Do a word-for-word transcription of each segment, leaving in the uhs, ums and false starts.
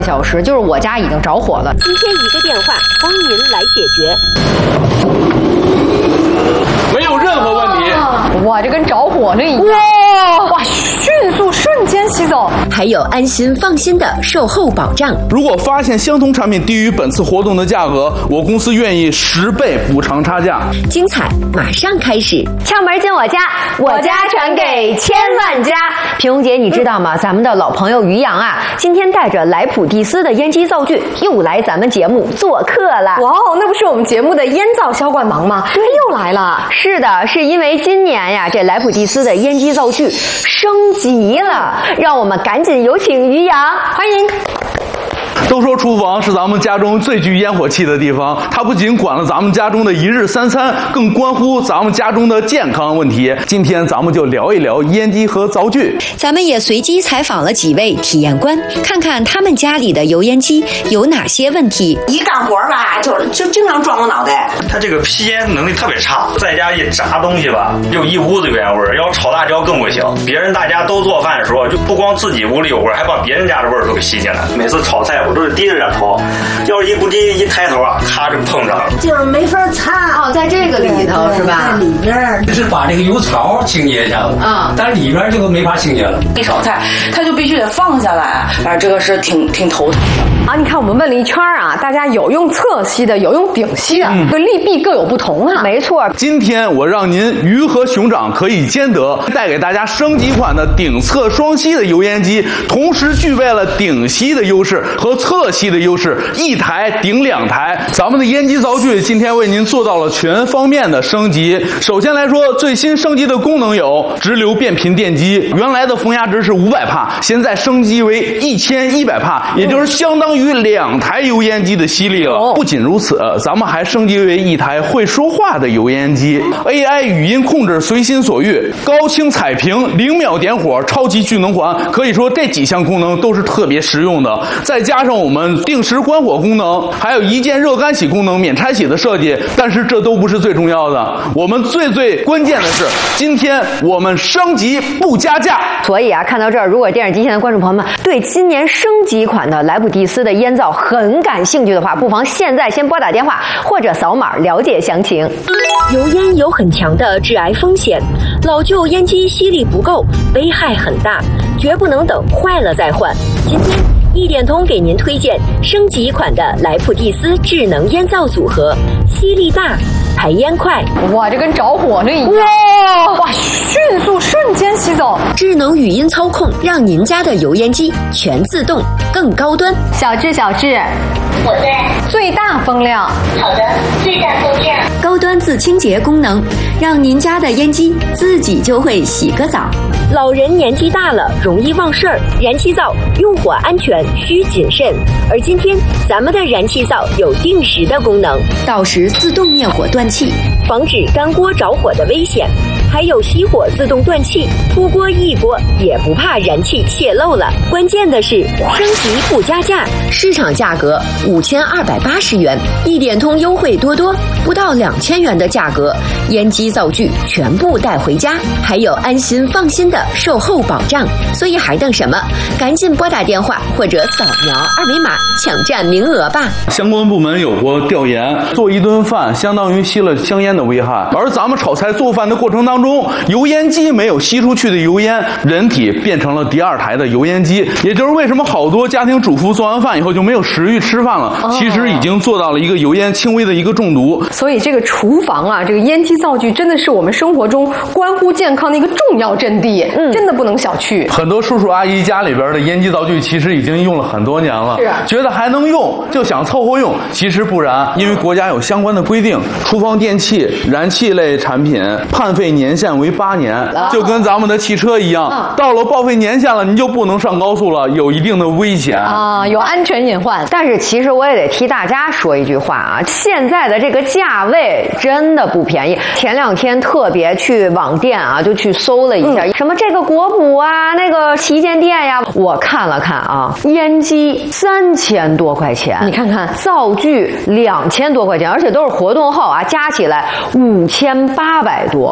小时，就是我家已经着火了。 今天一个电话帮您来解决， 没有任何问题。 哇，这跟着火了一样。哇哇，迅速瞬间吸走， 还有安心放心的售后保障。 如果发现相同产品低于本次活动的价格，我公司愿意十倍补偿差价。 精彩马上开始， 窍门进我家，我家传给千万家。平蓉姐，你知道吗？咱们的老朋友于洋啊，今天带着莱普蒂斯的烟机灶具又来咱们节目做客了。 哇哦，那不是我们节目的烟灶销冠王吗？对，又来了。 是的，是因为今年呀，这莱普蒂斯的烟机灶具升级了，让我们赶紧有请于洋，欢迎。 都说厨房是咱们家中最具烟火气的地方，它不仅管了咱们家中的一日三餐，更关乎咱们家中的健康问题。今天咱们就聊一聊烟机和灶具。 咱们也随机采访了几位体验官，看看他们家里的油烟机有哪些问题。 一干活吧，就就经常撞我脑袋。 它这个吸烟能力特别差，在家一炸东西吧，就一屋子烟味儿。要炒辣椒更不行，别人大家都做饭的时候，就不光自己屋里有味儿，还把别人家的味儿都给吸进来。每次炒菜我都是低着点炒，要是一不低一抬头啊，咔就碰上了， 就是没法擦。 哦，在这个里头是吧？ 在里边就是把这个油槽清洁一下子啊，但里边这个没法清洁了。 一炒菜，它就必须得放下来，反正这个是挺挺头疼的。 啊，你看我们问了一圈啊，大家有用侧吸的，有用顶吸的，对、嗯、利弊各有不同啊。 没错， 今天我让您鱼和熊掌可以兼得，带给大家升级款的顶侧双吸的油烟机，同时具备了顶吸的优势和侧吸的优势，一台顶两台。咱们的烟机灶具今天为您做到了全方面的升级。首先来说，最新升级的功能有直流变频电机，原来的风压值是五百帕，现在升级为一千一百帕，也就是相当于两台油烟机的吸力了。不仅如此，咱们还升级为一台会说话的油烟机 ，A I 语音控制随心所欲，高清彩屏，零秒点火，超级聚能环，可以说这几项功能都是特别实用的。再加上我们定时关火功能，还有一键热干洗功能，免拆洗的设计。但是这都不是最重要的，我们最最关键的是，今天我们升级不加价。 所以啊，看到这儿，如果电视机前的观众朋友们对今年升级款的莱普蒂斯的烟灶很感兴趣的话，不妨现在先拨打电话或者扫码了解详情。 油烟有很强的致癌风险，老旧烟机吸力不够，危害很大，绝不能等坏了再换。今天一点通给您推荐升级款的莱普蒂斯智能烟灶组合，吸力大，排烟快。 哇，这跟着火了一样。 哇哇，迅速瞬间吸走。 智能语音操控，让您家的油烟机全自动，更高端。 小智，小智， 我在。 最大风量。 好的，最大风量。 高端自清洁功能，让您家的烟机自己就会洗个澡。老人年纪大了，容易忘事儿，燃气灶用火安全需谨慎。而今天咱们的燃气灶有定时的功能，到时自动灭火断气，防止干锅着火的危险。还有熄火自动断气，出锅一锅也不怕燃气泄漏了。关键的是升级不加价，市场价格五千二百八十元，一点通优惠多多，不到两千元的价格，烟机灶具全部带回家，还有安心放心的售后保障。所以还等什么？赶紧拨打电话或者扫描二维码抢占名额吧。 相关部门有过调研，做一顿饭相当于吸了香烟的危害，而咱们炒菜做饭的过程当中，油烟机没有吸出去的油烟，人体变成了第二台的油烟机，也就是为什么好多家庭主妇做完饭以后就没有食欲吃饭了，其实已经做到了一个油烟轻微的一个中毒。 所以这个厨房啊，这个烟机灶具真的是我们生活中关乎健康的一个重要阵地，嗯，真的不能小觑。 很多叔叔阿姨家里边的烟机灶具其实已经用了很多年了， 是啊， 觉得还能用就想凑合用，其实不然，因为国家有相关的规定，厨房电器、燃气类产品判废年限为八年，就跟咱们的汽车一样，到了报废年限了，您就不能上高速了，有一定的危险啊，有安全隐患。 但是其实我也得替大家说一句话啊，现在的这个价位真的不便宜。前两天特别去网店啊，就去搜了一下，嗯、什么这个国补啊，那个旗舰店呀，我看了看啊，烟机三千多块钱， 你看看灶具两千多块钱，而且都是活动后啊，加起来五千八百多， 真是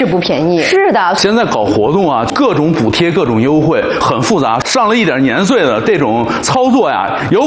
不便宜。 是的， 现在搞活动啊，各种补贴、各种优惠，很复杂。上了一点年岁的这种操作呀，有